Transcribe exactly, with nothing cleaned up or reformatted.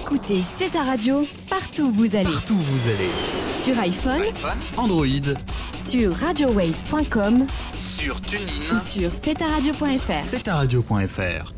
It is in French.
Écoutez C'est ta radio, partout où vous allez. Partout où vous allez. Sur iPhone, iPhone, Android, sur radio waves point com, sur TuneIn ou sur c'est ta radio point f r. c'est ta radio point f r.